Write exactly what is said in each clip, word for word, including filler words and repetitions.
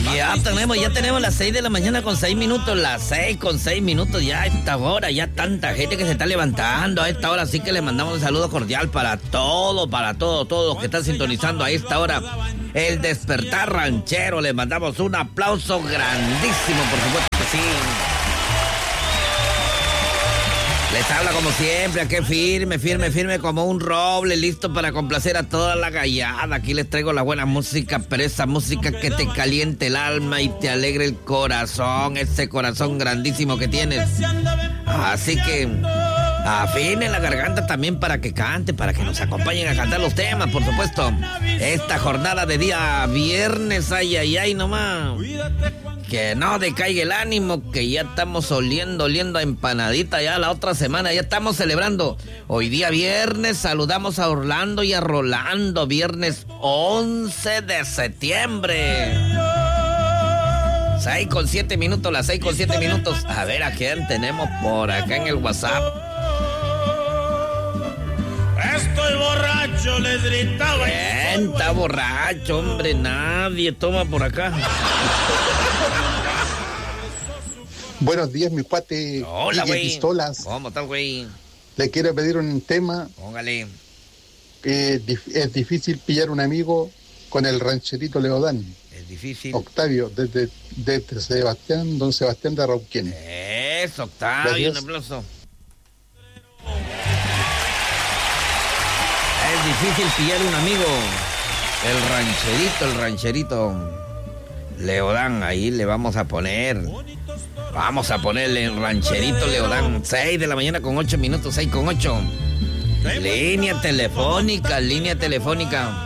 Ya tenemos, ya tenemos las seis de la mañana con seis minutos, las seis con seis minutos, ya a esta hora, ya tanta gente que se está levantando a esta hora, así que le mandamos un saludo cordial para todo, para todo, todos los que están sintonizando a esta hora. El Despertar Ranchero, le mandamos un aplauso grandísimo, por supuesto que sí. Les habla como siempre, aquí firme, firme, firme como un roble, listo para complacer a toda la gallada. Aquí les traigo la buena música, pero esa música que te caliente el alma y te alegre el corazón, ese corazón grandísimo que tienes. Así que afinen la garganta también para que cante, para que nos acompañen a cantar los temas, por supuesto. Esta jornada de día viernes, ay, ay, ay, nomás. Que no decaiga el ánimo, que ya estamos oliendo, oliendo a empanadita ya la otra semana, ya estamos celebrando. Hoy día viernes, saludamos a Orlando y a Rolando, viernes once de septiembre. seis con siete minutos, las seis con siete minutos. A ver a quién tenemos por acá en el WhatsApp. Estoy borracho, les gritaba. ¿Quién está borracho, hombre? Nadie toma por acá. Buenos días, mi cuate. Hola, güey. Pistolas. ¿Cómo estás, güey? Le quiero pedir un tema. Póngale. Eh, dif- es difícil pillar un amigo con el rancherito Leodán. Es difícil. Octavio, desde, desde Sebastián, don Sebastián de Arauquén. Eso, Octavio, Gracias. un aplauso. Es difícil pillar un amigo. El rancherito, el rancherito Leodán, ahí le vamos a poner. Vamos a ponerle el rancherito Leodán. seis de la mañana con ocho minutos, seis con ocho. Línea telefónica, línea telefónica.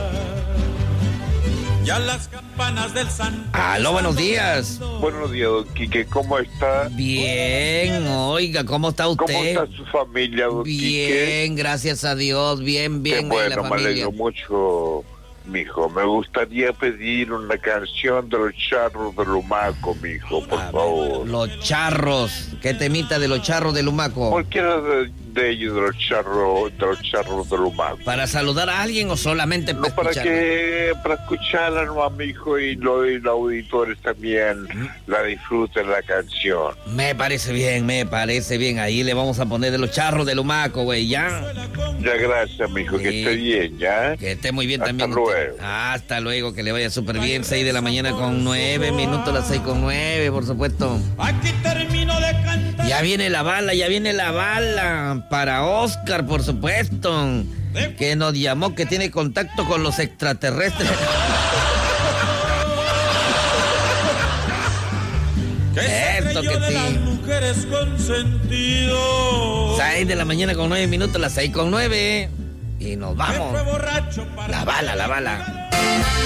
Ya las campanas del San. Aló, buenos días. Buenos días, don Quique, ¿cómo está? Bien, oiga, ¿cómo está usted? ¿Cómo está su familia, don Quique? Bien, gracias a Dios, bien, bien. Qué ahí bueno, la me familia. alegro mucho, mijo. Me gustaría pedir una canción de los charros de Lumaco, mijo, por A ver, favor. Los charros, ¿qué temita de los charros de Lumaco? Cualquiera de, de ellos, de los charros, de los charros de Lumaco. ¿Para saludar a alguien o solamente No, para para escucharla? que, para escucharla, no, mijo, y, lo, y los auditores también la disfruten la canción. Me parece bien, me parece bien. Ahí le vamos a poner de los charros de Lumaco, güey, ¿ya? Ya, gracias, mijo, que Sí. esté bien, ¿ya? Que esté muy bien Hasta también. luego. usted. Hasta luego, que le vaya súper bien. seis de la mañana con nueve minutos, las seis con nueve, por supuesto. Aquí termino de cantar. Ya viene la bala, ya viene la bala. Para Oscar, por supuesto. Que nos llamó, que tiene contacto con los extraterrestres. Esto que de las sí. mujeres con sentido. seis de la mañana con nueve minutos, las seis con nueve. Y nos vamos. Fue borracho para La bala, la bala.